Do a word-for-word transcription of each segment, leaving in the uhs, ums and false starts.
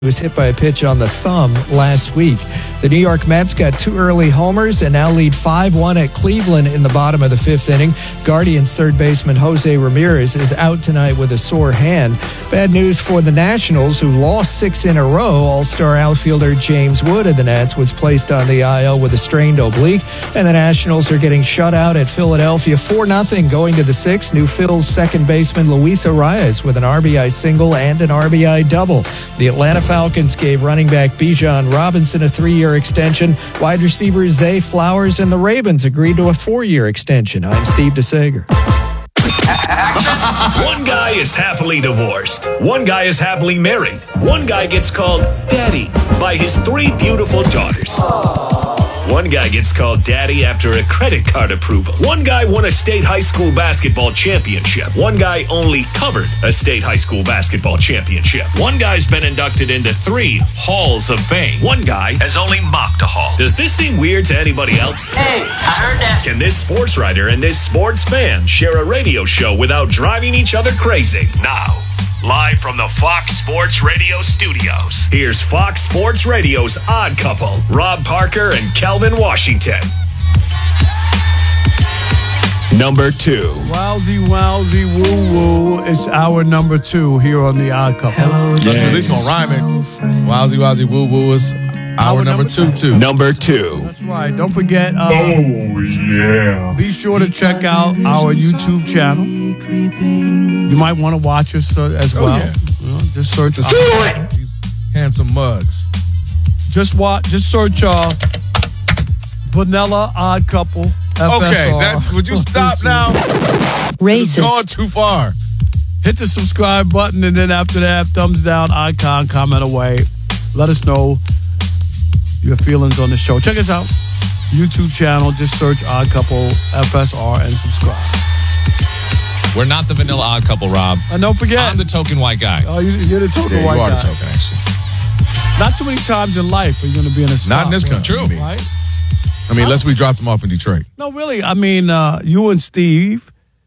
He was hit by a pitch on the thumb last week. The New York Mets got two early homers and now lead five one at Cleveland in the bottom of the fifth inning. Guardians third baseman Jose Ramirez is out tonight with a sore hand. Bad news for the Nationals, who lost six in a row. All-star outfielder James Wood of the Nats was placed on the I L with a strained oblique. And the Nationals are getting shut out at Philadelphia four nothing going to the sixth. New Phil's second baseman Luis Arias with an R B I single and an R B I double. The Atlanta Falcons gave running back Bijan Robinson a three-year extension. Wide receiver Zay Flowers and the Ravens agreed to a four-year extension. I'm Steve DeSager. One guy is happily divorced. One guy is happily married. One guy gets called daddy by his three beautiful daughters. One guy gets called daddy after a credit card approval. One guy won a state high school basketball championship. One guy only covered a state high school basketball championship. One guy's been inducted into three halls of fame. One guy has only mocked a hall. Does this seem weird to anybody else? Hey, I heard that. Can this sports writer and this sports fan share a radio show without driving each other crazy? Now, live from the Fox Sports Radio studios, here's Fox Sports Radio's Odd Couple, Rob Parker and Kelvin Washington. Number two. Wowsy, wowsy, woo, woo. It's our number two here on the Odd Couple. Hello, yeah, at least gonna rhyme it. Wowsy, wowsy, woo, woo is our, our number, number two, too. Number two. That's right. Don't forget. Uh, oh, yeah. Be sure to check out our YouTube channel. You might want to watch us uh, as well. Oh, yeah. You know, just search. Just uh, these handsome mugs. Just watch. Just search uh, Vanilla Odd Couple. F S R. Okay, that's. Would you stop now? Racist. It's gone too far. Hit the subscribe button, and then after that, thumbs down, icon, comment away. Let us know your feelings on the show. Check us out. YouTube channel. Just search Odd Couple F S R and subscribe. We're not the Vanilla Odd Couple, Rob. And don't forget, I'm the token white guy. Oh, you, you're the token yeah, white you are guy. the token, actually. Not too many times in life are you going to be in a spot. Not in this country. True. Right? I mean, unless we dropped them off in Detroit. No, really. I mean, uh, you and Steve,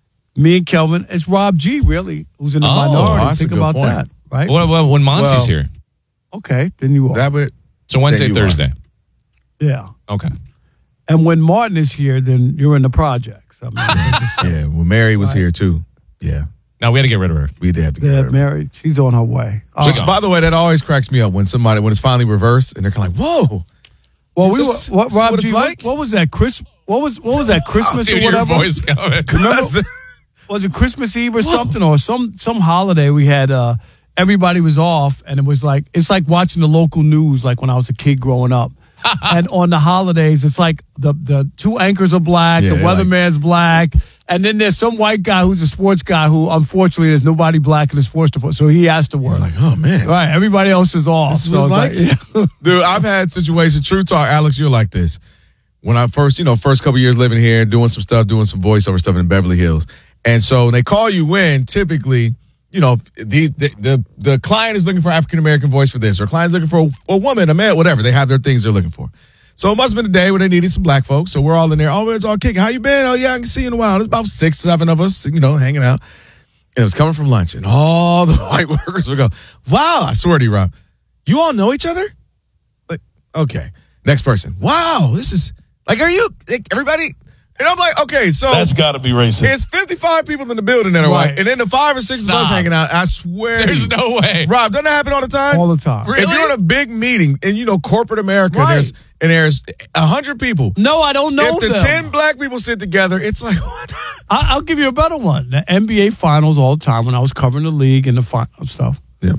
me and Kelvin, it's Rob G, really, who's in the Oh, minority. that's a Think good about point. that, right? Well, well, when Monsi's Well, here. Okay, then you are. That would. So Wednesday, then you Thursday. Yeah. Okay. And when Martin is here, then you're in the projects. I mean, just, Yeah, well, Mary was Right. here, too. Yeah, Now we had to get rid of her. we did have to get they're rid of her. married. She's on her way. Uh, Which, by the way, that always cracks me up when somebody, when it's finally reversed, and they're kind of like, whoa. well, we Is were, this- what, is this Rob what it's G, like? what, what was that? Chris, what was what was that? Christmas Dude, or your whatever? voice coming. Remember, was it Christmas Eve or something, or some some holiday we had? Uh, everybody was off, and it was like it's like watching the local news, like when I was a kid growing up. And on the holidays, it's like the the two anchors are black, Yeah, the they're like- weatherman's black, and then there's some white guy who's a sports guy who, unfortunately, there's nobody black in the sports department, so he has to work. It's like, oh, man. Right, everybody else is off. This So was it's like, yeah. dude, I've had situations, true talk, Alex, you're like this. When I first, you know, first couple years living here, doing some stuff, doing some voiceover stuff in Beverly Hills. And so when they call you in, typically, you know, the the the, the client is looking for African-American voice for this, or client's looking for a, a woman, a man, whatever. They have their things they're looking for. So it must have been a day when they needed some black folks. So we're all in there. Oh, it's all kicking. How you been? Oh, yeah, I can see you in a while. There's about six, seven of us, you know, hanging out. And it was coming from lunch. And all the white workers would go, wow, I swear to you, Rob, you all know each other? Like, okay. Next person. Wow, this is, like, are you, like, everybody? And I'm like, okay, so. That's got to be racist. It's fifty-five people in the building that are Right. white. And then the five or six Stop. of us hanging out. I swear to There's you. no way. Rob, doesn't that happen all the time? all the time. Really? If you're in a big meeting and you know corporate America, Right. there's and there's a hundred people. No, I don't know if the them. ten black people sit together, it's like what? I, I'll give you a better one. The N B A Finals all the time when I was covering the league and the final stuff. Yeah.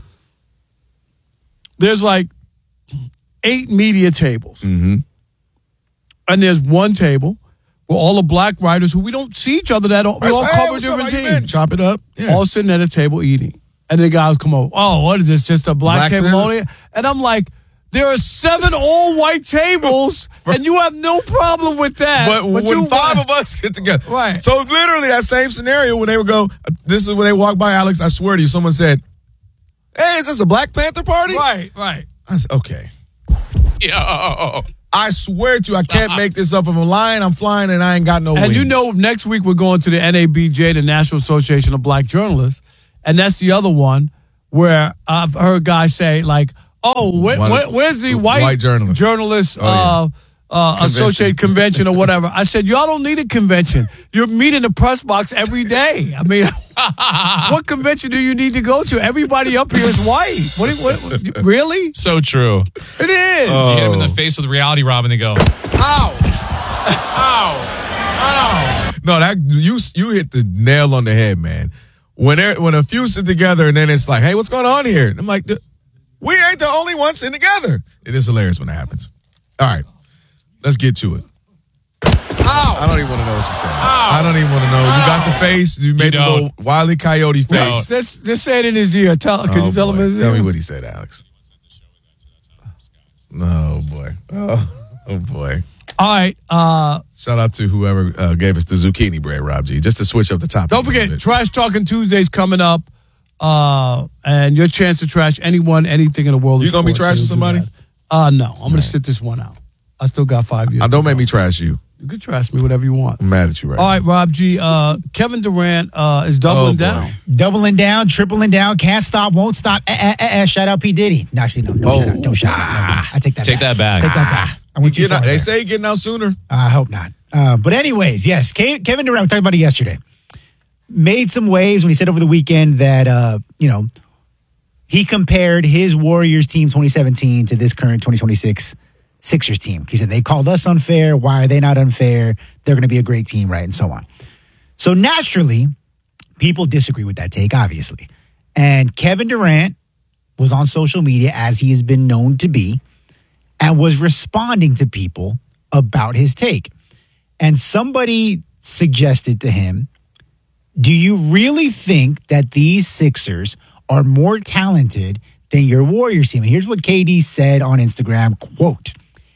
There's like eight media tables. Mm-hmm. And there's one table where all the black writers who we don't see each other that all, we all Hey, cover what's up? different How you been? teams. Chop it up. Yeah. All sitting at a table eating. And the guys come over. Oh, what is this? Just a black, Black table table? only? And I'm like, there are seven all white tables, and you have no problem with that. but, when you, five of us get together, Right. So literally that same scenario when they would go, this is when they walk by Alex. I swear to you, someone said, "Hey, is this a Black Panther party?" Right, right. I said, "Okay." Yo. I swear to you, I can't make this up. If I'm lying, I'm flying, and I ain't got no And wings. you know, next week we're going to the N A B J, the National Association of Black Journalists, and that's the other one where I've heard guys say, like, Oh, where, One- where, where's the white, white journalist. journalist Oh, yeah. uh, uh, associate convention or whatever? I said, y'all don't need a convention. You're meeting the press box every day. I mean, what convention do you need to go to? Everybody up here is white. What? what really? So true. It is. Oh. You hit him in the face with reality, Rob, and they go, ow, ow, ow. No, that you you hit the nail on the head, man. When there, when a few sit together and then it's like, hey, what's going on here? And I'm like, we ain't the only ones sitting together. It is hilarious when that happens. All right, let's get to it. Ow. I don't even want to know what you said. I don't even want to know. You got the face. You made You the don't. little Wile E. Coyote face. No. Just, just say it in his ear. Tell, can Oh, you tell boy. him his Tell ear? me what he said, Alex. Oh, boy. Oh, oh boy. All right. Uh, Shout out to whoever uh, gave us the zucchini bread, Rob G, just to switch up the topic. don't forget, Trash Talking Tuesday's coming up. Uh, and your chance to trash anyone, anything in the world. You of gonna be sports, trashing so you'll do somebody? that. Uh, no. I'm going to sit this one out. I still got five years. Uh, to don't make go. me trash you. You can trash me whatever you want. I'm mad at you right All right, Rob G. Uh, Kevin Durant uh, is doubling Oh, boy. down. Doubling down, tripling down, can't stop, won't stop. Eh, eh, eh, eh. Shout out P. Diddy. No, actually, no, don't Oh. shout out. Don't shout out. No, no. I take that Take back. that back. Take that back. I He went too getting far out- they there. say he getting out sooner. I hope not. Uh, but anyways, yes, Ke- Kevin Durant, we talked about it yesterday, made some waves when he said over the weekend that, uh, you know, he compared his Warriors team twenty seventeen to this current twenty twenty-six Sixers team. He said, they called us unfair. Why are they not unfair? They're going to be a great team, right? And so on. So naturally, people disagree with that take, obviously. And Kevin Durant was on social media, as he has been known to be, and was responding to people about his take. And somebody suggested to him, do you really think that these Sixers are more talented than your Warriors team? And here's what K D said on Instagram, quote,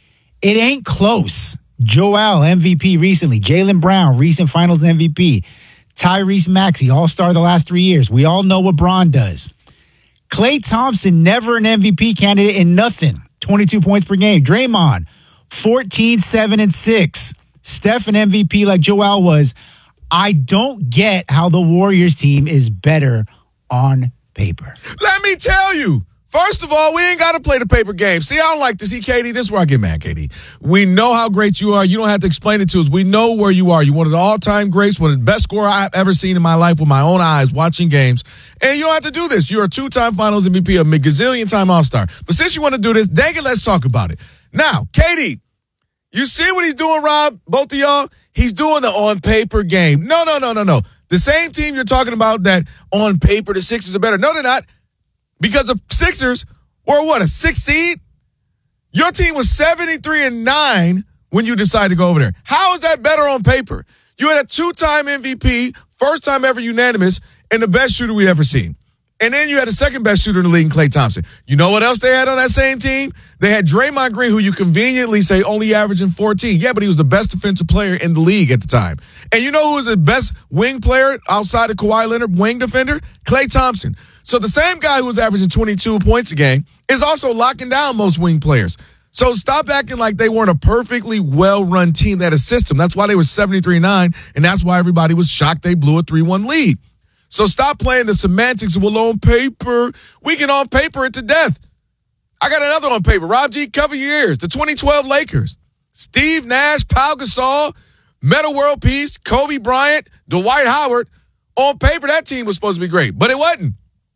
it ain't close. Joel, M V P recently. Jaylen Brown, recent finals M V P. Tyrese Maxey, all-star the last three years. We all know what Bron does. Klay Thompson, never an M V P candidate in nothing. twenty-two points per game. Draymond, fourteen, seven, and six. Steph, an M V P like Joel was. I don't get how the Warriors team is better on paper. Let me tell you. First of all, we ain't got to play the paper game. See, I don't like to see K D. This is where I get mad, K D. We know how great you are. You don't have to explain it to us. We know where you are. You're one of the all-time greats, one of the best scorer I've ever seen in my life with my own eyes watching games. And you don't have to do this. You're a two-time finals M V P, a gazillion-time all-star. But since you want to do this, dang it, let's talk about it. Now, K D, you see what he's doing, Rob? Both of y'all? He's doing the on-paper game. No, no, no, no, no. The same team you're talking about that on paper the Sixers are better. No, they're not. Because the Sixers were, what, a six seed? Your team was seventy-three and nine when you decided to go over there. How is that better on paper? You had a two-time M V P, first time ever unanimous, and the best shooter we ever seen. And then you had the second best shooter in the league, in Klay Thompson. You know what else they had on that same team? They had Draymond Green, who you conveniently say only averaging fourteen. Yeah, but he was the best defensive player in the league at the time. And you know who was the best wing player outside of Kawhi Leonard, wing defender? Klay Thompson. So the same guy who was averaging twenty-two points a game is also locking down most wing players. So stop acting like they weren't a perfectly well-run team that had a system. That's why they were seventy-three and nine, and that's why everybody was shocked they blew a three one lead. So stop playing the semantics of, well, on paper. We can on paper it to death. I got another on paper. Rob G, cover your ears. The twenty twelve Lakers. Steve Nash, Pau Gasol, Metta World Peace, Kobe Bryant, Dwight Howard. On paper, that team was supposed to be great, but it wasn't.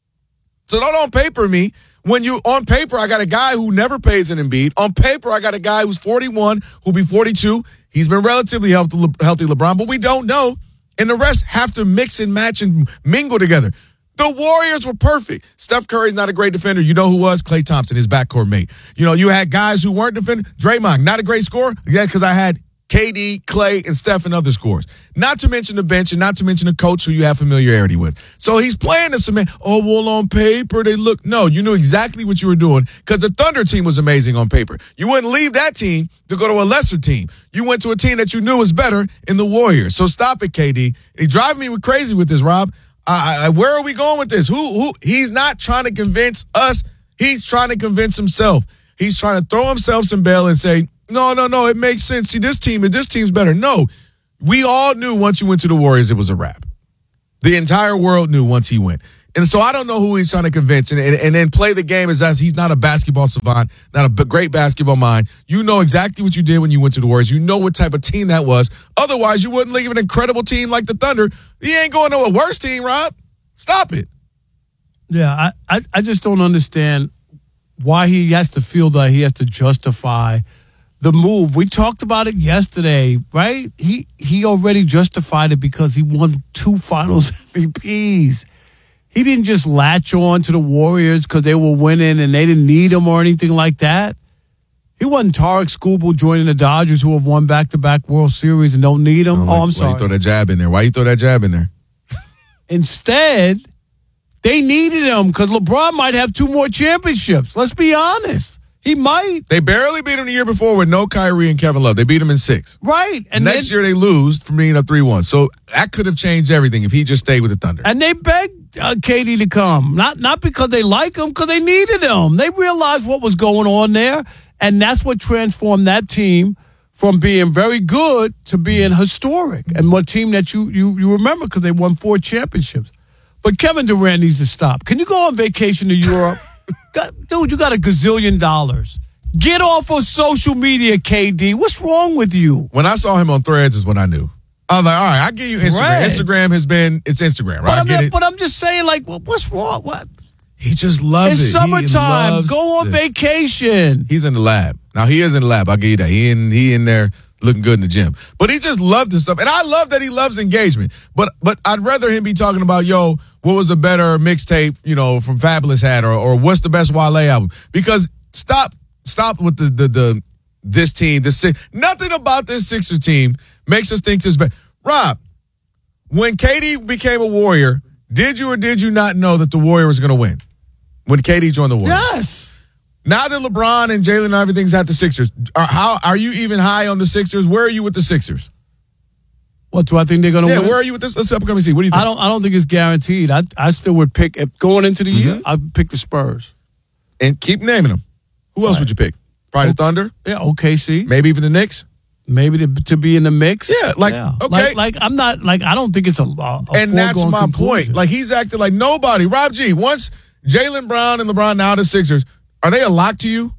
So don't on paper me. When you on paper, I got a guy who never pays an Embiid. On paper, I got a guy who's forty-one, who'll be forty-two. He's been relatively healthy, healthy LeBron, but we don't know. And the rest have to mix and match and mingle together. The Warriors were perfect. Steph Curry's not a great defender. You know who was? Klay Thompson, his backcourt mate. You know, you had guys who weren't defenders. Draymond, not a great scorer. Yeah, because I had K D, Klay, and Steph and other scorers. Not to mention the bench and not to mention the coach who you have familiarity with. So he's playing the cement. Oh, well, on paper, they look. No, you knew exactly what you were doing because the Thunder team was amazing on paper. You wouldn't leave that team to go to a lesser team. You went to a team that you knew was better in the Warriors. So stop it, K D. He's driving me crazy with this, Rob. I, I, where are we going with this? Who? Who? He's not trying to convince us. He's trying to convince himself. He's trying to throw himself some bail and say, no, no, no, it makes sense. See, this team, this team's better. No, we all knew once you went to the Warriors, it was a wrap. The entire world knew once he went. And so I don't know who he's trying to convince, and, and, and then play the game as as he's not a basketball savant, not a b- great basketball mind. You know exactly what you did when you went to the Warriors. You know what type of team that was. Otherwise, you wouldn't leave an incredible team like the Thunder. He ain't going to a worse team, Rob. Stop it. Yeah, I, I, I just don't understand why he has to feel that he has to justify the move. We talked about it yesterday, right? He he already justified it because he won two Finals M V Ps. He didn't just latch on to the Warriors because they were winning and they didn't need him or anything like that. He wasn't Tarek Skubal joining the Dodgers who have won back-to-back World Series and don't need him. Oh, oh I'm why sorry. you throw that jab in there? Why you throw that jab in there? Instead, they needed him because LeBron might have two more championships. Let's be honest. He might. They barely beat him the year before with no Kyrie and Kevin Love. They beat him in six. Right. And Next then, year they lose from being up three one. So that could have changed everything if he just stayed with the Thunder. And they begged uh, K D to come. Not not because they like him, because they needed him. They realized what was going on there, and that's what transformed that team from being very good to being historic and what team that you you, you remember because they won four championships. But Kevin Durant needs to stop. Can you go on vacation to Europe? God, dude, you got a gazillion dollars. Get off of social media, K D. What's wrong with you? When I saw him on Threads is when I knew. I was like, all right, I give you Instagram. Threads. Instagram has been, it's Instagram, right? But I I'm, get not- it. but I'm just saying, like, well, what's wrong? What? He just loves It's it. He summertime. loves Go on this. vacation. He's in the lab. Now, he is in the lab. I'll give you that. He in, he in there looking good in the gym. But he just loved this stuff. And I love that he loves engagement. But but I'd rather him be talking about, yo, what was the better mixtape, you know, from Fabulous had, or or what's the best Wale album? Because stop stop with the the, the this team, this nothing about this Sixer team makes us think this bad. Rob, when K D became a Warrior, did you or did you not know that the Warrior was going to win? When K D joined the Warriors? Yes. Now that LeBron and Jalen and everything's at the Sixers, are, how are you even high on the Sixers? Where are you with the Sixers? What do I think they're going to Yeah, win? where are you with this? Let's upcoming season. What do you think? I don't. I don't think it's guaranteed. I I still would pick if going into the year. I'd pick the Spurs. And keep naming them. Who else would you pick? Probably the Thunder. Yeah, O K C. Maybe even the Knicks. Maybe to, to be in the mix. Yeah, like, okay. like, like I'm not like I don't think it's a. a And that's foregone my conclusion. point. Like he's acting like nobody. Rob G. Once Jalen Brown and LeBron now the Sixers, are they a lock to you?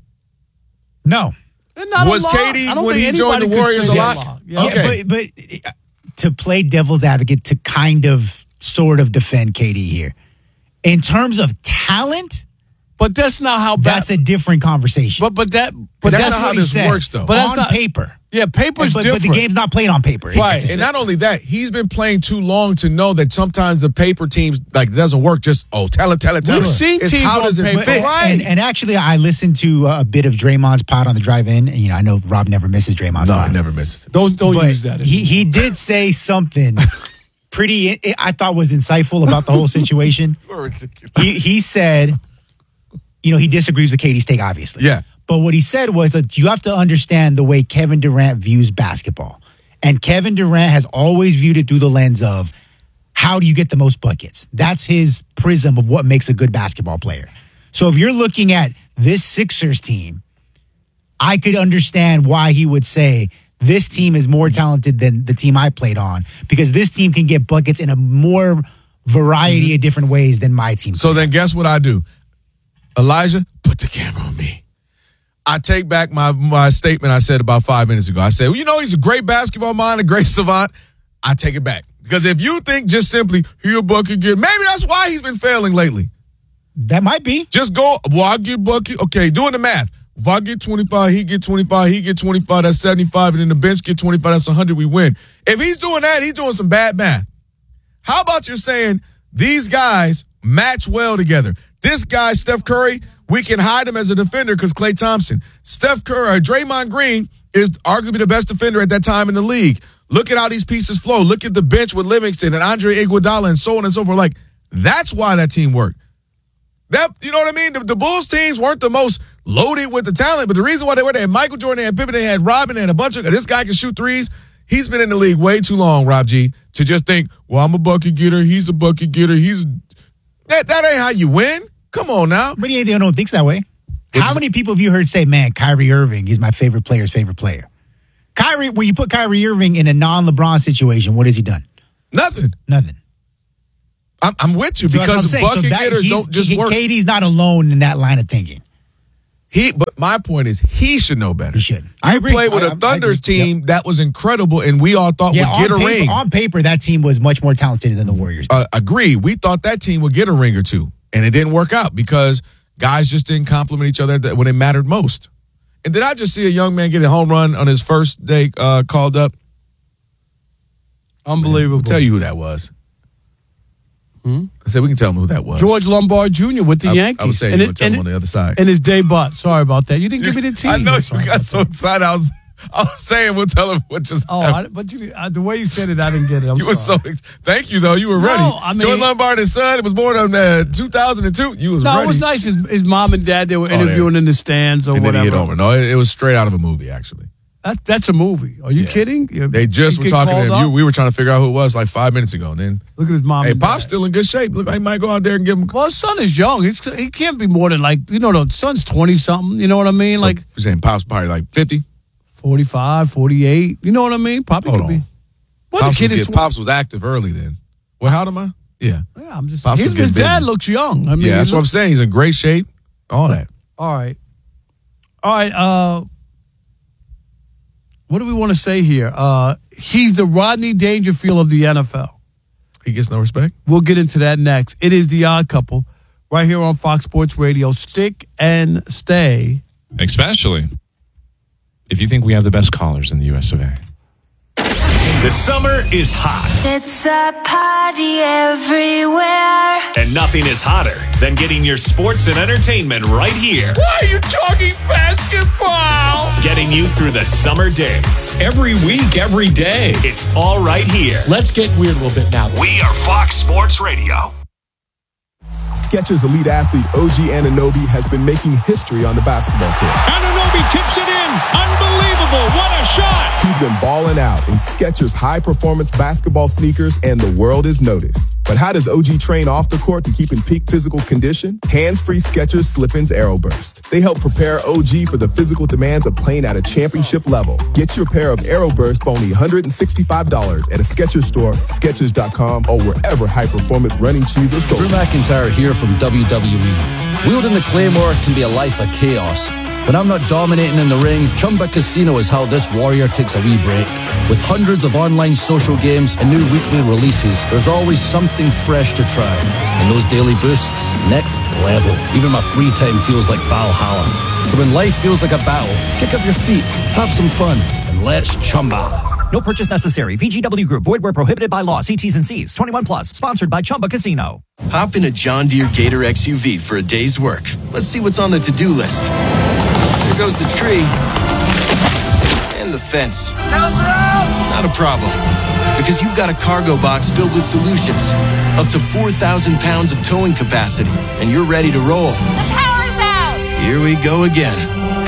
No. They're not Was a lock. K D I don't when think he joined the anybody could Warriors say a they're lock? Yeah. Okay. Yeah, but, but uh, to play devil's advocate to kind of sort of defend K D here. In terms of talent, But that's not how. that's a different conversation. But but that. But That's that's, not how what he this said. works, though. But that's on not- paper. Yeah, paper's but, different. but the game's not played on paper. Right. And not only that, he's been playing too long to know that sometimes the paper teams like it doesn't work. Just oh, talent, talent, talent. We've seen It's teams how on does it paper. fit? Right. And, and actually, I listened to a bit of Draymond's pod on the drive-in. And, you know, I know Rob never misses Draymond's No, pod. I never missed it. Don't don't But use that. he he did say something pretty it, I thought was insightful about the whole situation. he he said, you know, he disagrees with Katie's take, obviously. Yeah. But what he said was that you have to understand the way Kevin Durant views basketball. And Kevin Durant has always viewed it through the lens of how do you get the most buckets? That's his prism of what makes a good basketball player. So if you're looking at this Sixers team, I could understand why he would say this team is more talented than the team I played on because this team can get buckets in a more variety mm-hmm. of different ways than my team. So then guess what I do? Elijah, put the camera on me. I take back my, my statement I said about five minutes ago. I said, well, you know, he's a great basketball mind, a great savant. I take it back. Because if you think just simply, he a bucket getter, maybe that's why he's been failing lately. That might be. Just go, well, I get bucket. Okay, doing the math. If I get twenty-five, he get twenty-five, he get twenty-five, that's seventy-five, and then the bench get twenty-five, that's one hundred, we win. If he's doing that, he's doing some bad math. How about you're saying these guys match well together? This guy, Steph Curry, we can hide him as a defender because Klay Thompson. Steph Curry, Draymond Green is arguably the best defender at that time in the league. Look at how these pieces flow. Look at the bench with Livingston and Andre Iguodala and so on and so forth. Like, that's why that team worked. That, you know what I mean? The, the Bulls teams weren't the most loaded with the talent, but the reason why they were, they had Michael Jordan, they had Pippen, they had Robin, they had a bunch of, this guy can shoot threes. He's been in the league way too long, Rob G, to just think, well, I'm a bucket getter, he's a bucket getter, he's, that, that ain't how you win. Come on now. But he ain't the only one who thinks that way. How many people have you heard say, man, Kyrie Irving is my favorite player's favorite player? Kyrie, when you put Kyrie Irving in a non-LeBron situation, what has he done? Nothing. Nothing. I'm, I'm with you So that's what I'm because saying. So bucket that- getters he's- don't just he- work. K D's not alone in that line of thinking. He, but my point is, he should know better. He should. You I agree. played with I- a I- I Thunders agree. team that was incredible, and we all thought Yeah, would get on a paper, ring. on paper, that team was much more talented than the Warriors. Uh, agree. We thought that team would get a ring or two, and it didn't work out because guys just didn't compliment each other that- when it mattered most. And did I just see a young man get a home run on his first day uh, called up? Unbelievable. I'll tell you who that was. Hmm? I said we can tell him who that was. George Lombard Junior with the I, Yankees. I was saying And you it- would tell and him on it- the other side. And his debut. Sorry about that. You didn't give me the team. I know Sorry you got about so that. excited. I was, I was saying we'll tell him what just Oh, happened. I, but you, uh, the way you said it, I didn't get it. I'm You were so. sorry. ex- Thank you, though. You were No, ready. I mean- George Lombard, his son, was born in uh, two thousand two. You was No, ready. it was nice. His, his mom and dad, they were there. interviewing in the stands or and then whatever. he hit over. No, it, it was straight out of a movie, actually. That, that's a movie. Are you Yeah. kidding? You- They just you were get talking to called him. up? You, we were trying to figure out who it was like five minutes ago. And then, Look at his mom hey, and Pop's dad. still in good shape. Look, I might go out there and give him. Well, his son is young. He's, he can't be more than like, you know, the son's twenty-something. You know what I mean? So, like you're saying Pop's probably like fifty. forty-five, forty-eight. You know what I mean? Probably Hold could be. on. Well, Pops, the kid was, is get- Pops was active early then. Well, how am I? Yeah. Yeah, I'm just Pops his, was his getting dad busy. looks young. I mean, Yeah, that's he what I'm looks- saying. He's in great shape. All that. All right. All right. Uh, what do we want to say here? Uh, he's the Rodney Dangerfield of the N F L. He gets no respect. We'll get into that next. It is The Odd Couple right here on Fox Sports Radio. Stick and stay. Especially if you think we have the best callers in the U S of A. The summer is hot, It's a party everywhere. and nothing is hotter than getting your sports and entertainment right here. Why are you talking basketball? Getting you through the summer days. Every week, every day. It's all right here. Let's get weird a little bit now. We are Fox Sports Radio. Skechers elite athlete O G Anunoby has been making history on the basketball court. Anunoby tips it in. Unbelievable. What a shot. He's been balling out in Skechers high-performance basketball sneakers, and the world is noticed. But how does O G train off the court to keep in peak physical condition? Hands-free Skechers Slip-ins Aeroburst. They help prepare O G for the physical demands of playing at a championship level. Get your pair of Aeroburst for only one hundred sixty-five dollars at a Skechers store, Skechers dot com, or wherever high-performance running shoes are sold. Drew McIntyre here from W W E. Wielding the Claymore can be a life of chaos. When I'm not dominating in the ring, Chumba Casino is how this warrior takes a wee break. With hundreds of online social games and new weekly releases, there's always something fresh to try. And those daily boosts, next level. Even my free time feels like Valhalla. So when life feels like a battle, kick up your feet, have some fun, and let's Chumba. No purchase necessary. V G W Group. Void where prohibited by law. See T's and C's. twenty-one plus. Sponsored by Chumba Casino. Hop in a John Deere Gator X U V for a day's work. Let's see what's on the to-do list. There goes the tree. And the fence. Not a problem. Because you've got a cargo box filled with solutions. Up to four thousand pounds of towing capacity. And you're ready to roll. The power's out. Here we go again.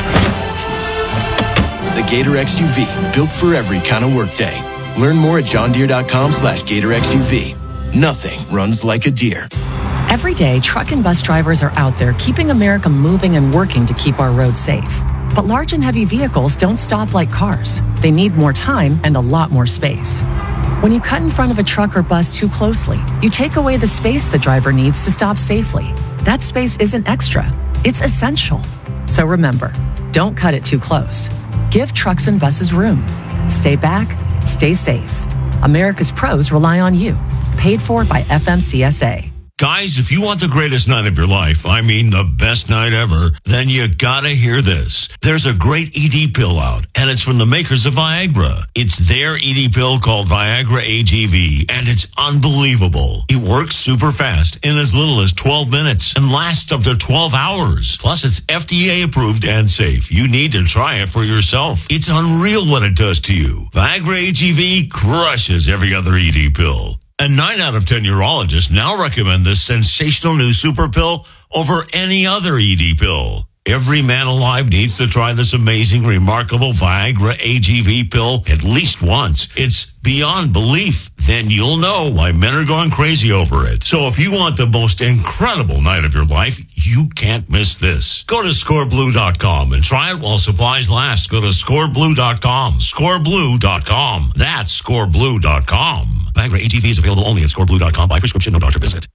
The Gator X U V, built for every kind of workday. Learn more at johndeere.com slash Gator X U V. Nothing runs like a deer. Every day, truck and bus drivers are out there keeping America moving and working to keep our roads safe. But large and heavy vehicles don't stop like cars. They need more time and a lot more space. When you cut in front of a truck or bus too closely, you take away the space the driver needs to stop safely. That space isn't extra, it's essential. So remember, don't cut it too close. Give trucks and buses room. Stay back, stay safe. America's pros rely on you. Paid for by F M C S A. Guys, if you want the greatest night of your life, I mean the best night ever, then you gotta hear this. There's a great E D pill out, and it's from the makers of Viagra. It's their E D pill called Viagra A G V, and it's unbelievable. It works super fast in as little as twelve minutes and lasts up to twelve hours. Plus, it's F D A approved and safe. You need to try it for yourself. It's unreal what it does to you. Viagra A G V crushes every other E D pill. And nine out of ten urologists now recommend this sensational new super pill over any other E D pill. Every man alive needs to try this amazing, remarkable Viagra A G V pill at least once. It's beyond belief. Then you'll know why men are going crazy over it. So if you want the most incredible night of your life, you can't miss this. Go to score blue dot com and try it while supplies last. Go to score blue dot com. score blue dot com. That's score blue dot com. Viagra A G V is available only at score blue dot com by prescription, no doctor visit.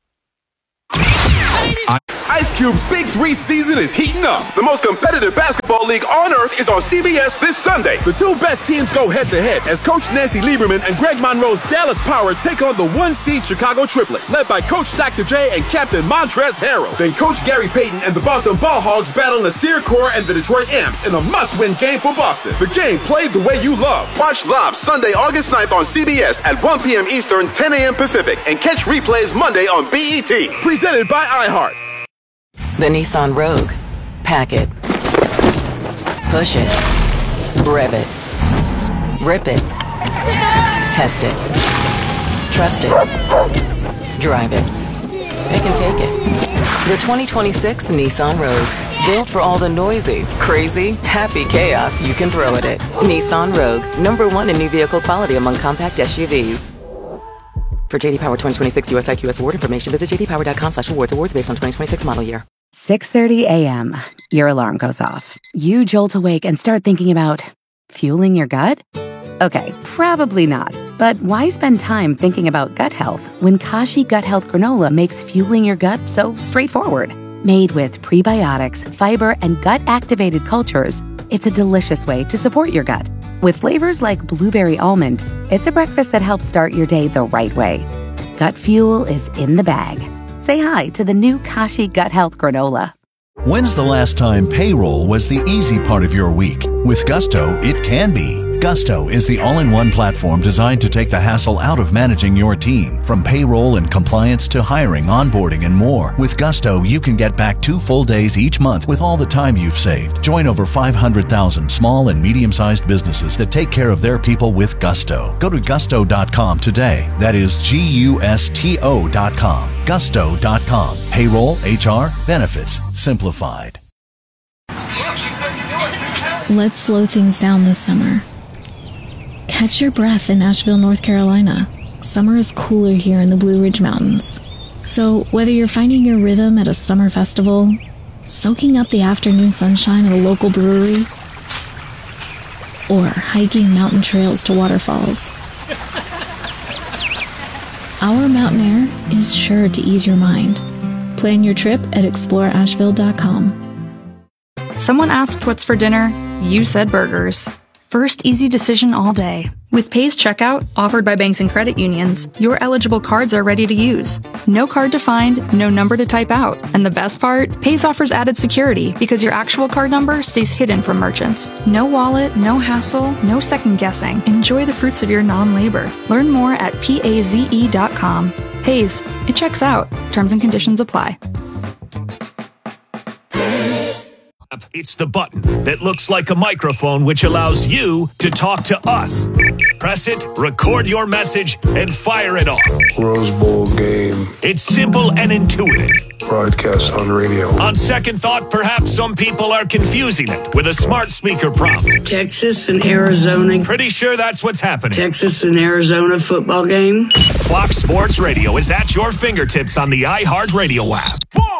Ice Cube's Big Three season is heating up. The most competitive basketball league on earth is on C B S this Sunday. The two best teams go head-to-head as Coach Nancy Lieberman and Greg Monroe's Dallas Power take on the one-seed Chicago Triplets, led by Coach Doctor J and Captain Montrezl Harrell. Then Coach Gary Payton and the Boston Ball Hogs battle Nasir Kaur and the Detroit Amps in a must-win game for Boston. The game played the way you love. Watch live Sunday, August ninth on C B S at one p.m. Eastern, ten a.m. Pacific, and catch replays Monday on B E T. Presented by iHeart. The Nissan Rogue. Pack it. Push it. Rev it. Rip it. Test it. Trust it. Drive it. Pick and take it. The twenty twenty-six Nissan Rogue. Built for all the noisy, crazy, happy chaos you can throw at it. Nissan Rogue. Number one in new vehicle quality among compact S U Vs. For J D Power twenty twenty-six U S I Q S award information, visit j d power dot com slash awards. Awards based on twenty twenty-six model year. six thirty a.m. Your alarm goes off. You jolt awake and start thinking about fueling your gut? Okay, probably not. But why spend time thinking about gut health when Kashi Gut Health Granola makes fueling your gut so straightforward? Made with prebiotics, fiber, and gut-activated cultures, it's a delicious way to support your gut. With flavors like blueberry almond, it's a breakfast that helps start your day the right way. Gut fuel is in the bag. Say hi to the new Kashi Gut Health Granola. When's the last time payroll was the easy part of your week? With Gusto, it can be. Gusto is the all-in-one platform designed to take the hassle out of managing your team. From payroll and compliance to hiring, onboarding, and more. With Gusto, you can get back two full days each month with all the time you've saved. Join over five hundred thousand small and medium-sized businesses that take care of their people with Gusto. Go to gusto dot com today. That is G U S T O dot com. gusto dot com. Payroll, H R, benefits, simplified. Let's slow things down this summer. Catch your breath in Asheville, North Carolina. Summer is cooler here in the Blue Ridge Mountains. So whether you're finding your rhythm at a summer festival, soaking up the afternoon sunshine at a local brewery, or hiking mountain trails to waterfalls, our mountain air is sure to ease your mind. Plan your trip at explore asheville dot com. Someone asked what's for dinner. You said burgers. First easy decision all day. With Pay's checkout, offered by banks and credit unions, your eligible cards are ready to use. No card to find, no number to type out. And the best part? Pay's offers added security because your actual card number stays hidden from merchants. No wallet, no hassle, no second guessing. Enjoy the fruits of your non-labor. Learn more at paze dot com. Pay's, it checks out. Terms and conditions apply. It's the button that looks like a microphone, which allows you to talk to us. Press it, record your message, and fire it off. Rose Bowl game. It's simple and intuitive. Broadcast on radio. On second thought, perhaps some people are confusing it with a smart speaker prompt. Texas and Arizona. Pretty sure that's what's happening. Texas and Arizona football game. Fox Sports Radio is at your fingertips on the iHeartRadio app.